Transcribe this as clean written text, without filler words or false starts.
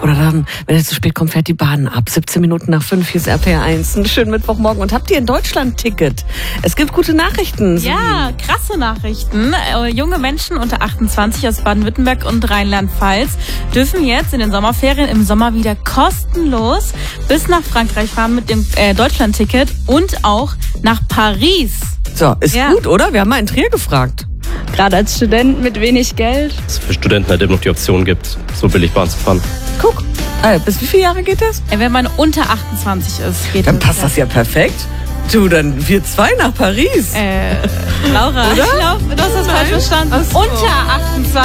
Oder dann, wenn es zu spät kommt, fährt die Bahn ab. 17 Minuten nach 5, hier ist RPR1. Einen schönen Mittwochmorgen. Und habt ihr in Deutschland ein Ticket? Es gibt gute Nachrichten. Ja, krasse Nachrichten. Junge Menschen unter 28 aus Baden-Württemberg und Rheinland-Pfalz dürfen jetzt in den Sommerferien im Sommer wieder kostenlos bis nach Frankreich fahren mit dem Deutschland-Ticket und auch nach Paris. So, ist gut, oder? Wir haben mal in Trier gefragt. Gerade als Student mit wenig Geld. Dass es für Studenten halt immer noch die Option gibt, so billig Bahn zu fahren. Guck, bis wie viele Jahre geht das? Wenn man unter 28 ist, geht dann passt das ja perfekt. Du, dann wir zwei nach Paris. Laura, ich glaube, du hast das falsch verstanden. Ach so. Unter 28.